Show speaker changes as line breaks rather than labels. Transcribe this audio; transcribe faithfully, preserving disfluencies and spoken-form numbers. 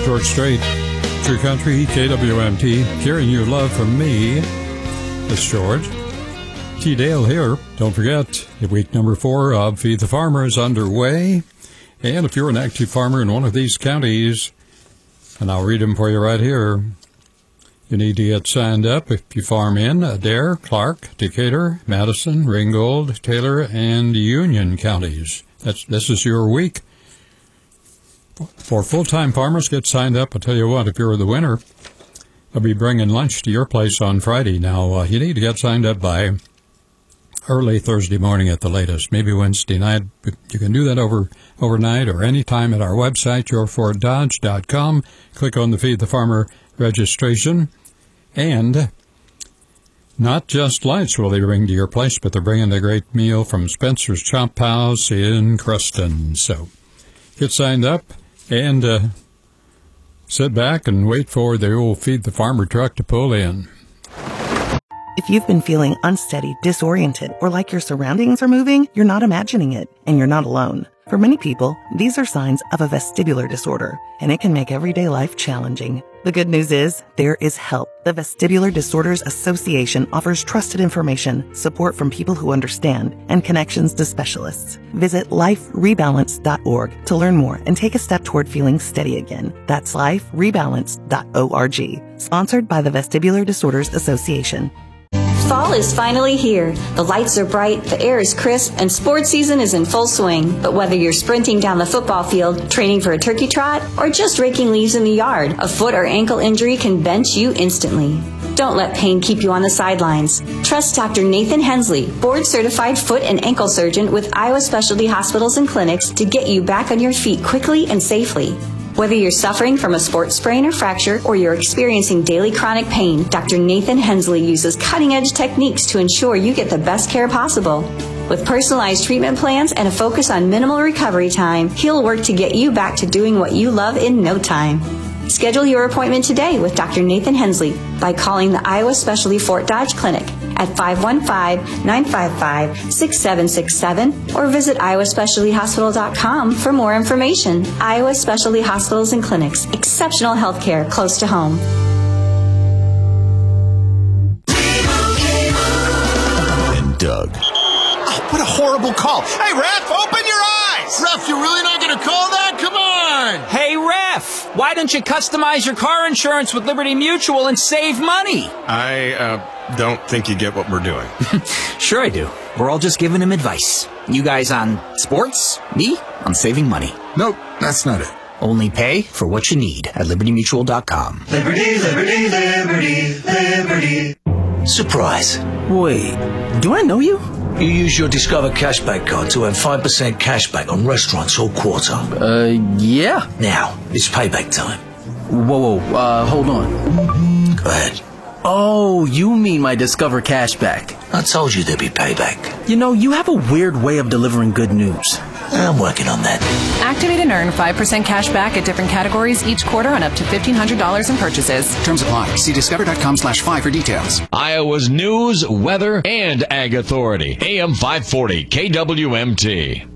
George Strait, True Country, K W M T, carrying your love from me. It's George. T. Dale here. Don't forget, week number four of Feed the Farmer is underway. And if you're an active farmer in one of these counties, and I'll read them for you right here, you need to get signed up if you farm in Adair, Clark, Decatur, Madison, Ringgold, Taylor, and Union counties. That's, this is your week. For full-time farmers, get signed up. I'll tell you what, if you're the winner, I'll be bringing lunch to your place on Friday. Now, uh, you need to get signed up by early Thursday morning at the latest, maybe Wednesday night. You can do that over overnight or anytime at our website, your ford dodge dot com. Click on the Feed the Farmer registration. And not just lunch will they bring to your place, but they're bringing a great meal from Spencer's Chop House in Cruston. So get signed up and uh, sit back and wait for the old Feed the Farmer truck to pull in.
If you've been feeling unsteady, disoriented, or like your surroundings are moving, you're not imagining it, and you're not alone. For many people, these are signs of a vestibular disorder, and it can make everyday life challenging. The good news is, there is help. The Vestibular Disorders Association offers trusted information, support from people who understand, and connections to specialists. Visit life rebalance dot org to learn more and take a step toward feeling steady again. That's life rebalance dot org. Sponsored by the Vestibular Disorders Association.
Fall is finally here. The lights are bright, the air is crisp, and sports season is in full swing. But whether you're sprinting down the football field, training for a turkey trot, or just raking leaves in the yard, a foot or ankle injury can bench you instantly. Don't let pain keep you on the sidelines. Trust Doctor Nathan Hensley, board-certified foot and ankle surgeon with Iowa Specialty Hospitals and Clinics, to get you back on your feet quickly and safely. Whether you're suffering from a sports sprain or fracture, or you're experiencing daily chronic pain, Doctor Nathan Hensley uses cutting-edge techniques to ensure you get the best care possible. With personalized treatment plans and a focus on minimal recovery time, he'll work to get you back to doing what you love in no time. Schedule your appointment today with Doctor Nathan Hensley by calling the Iowa Specialty Fort Dodge Clinic at five one five, nine five five, six seven six seven or visit iowa specialty hospital dot com for more information. Iowa Specialty Hospitals and Clinics. Exceptional health care close to home.
And Doug.
Oh, what a horrible call. Hey, Ref, open your eyes. Ref, you're really not going to call that? Come on.
Hey, Ref, why don't you customize your car insurance with Liberty Mutual and save money?
I, uh, don't think you get what we're doing.
Sure I do. We're all just giving him advice. You guys on sports, me on saving money.
Nope, that's not it.
Only pay for what you need at liberty mutual dot com.
Liberty, liberty, liberty, liberty.
Surprise.
Wait, do I know you?
You use your Discover Cashback card to earn five percent cashback on restaurants all quarter.
Uh, yeah.
Now, it's payback time.
Whoa, whoa, uh, hold on.
Go ahead.
Oh, you mean my Discover Cashback.
I told you there'd be payback.
You know, you have a weird way of delivering good news.
I'm working on that.
Activate and earn five percent cash back at different categories each quarter on up to fifteen hundred dollars in purchases.
Terms apply. See discover dot com slash five for details.
Iowa's news, weather, and ag authority. A M five forty K W M T.